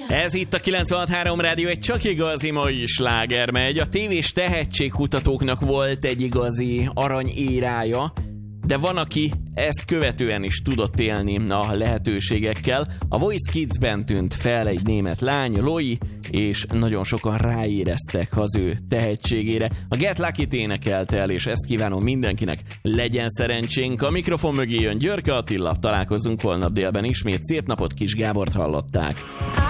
Ez itt a 96.3 Rádió, egy csak igazi mai sláger megy. A tévés tehetségkutatóknak volt egy igazi aranyérája, de van, aki ezt követően is tudott élni a lehetőségekkel. A Voice Kids-ben tűnt fel egy német lány, Loi, és nagyon sokan ráéreztek az ő tehetségére. A Get Lucky-t énekelte el, és ezt kívánom mindenkinek, legyen szerencsénk. A mikrofon mögé jön Györke Attila, találkozunk holnap délben ismét. Szép napot, Kis Gábort hallották.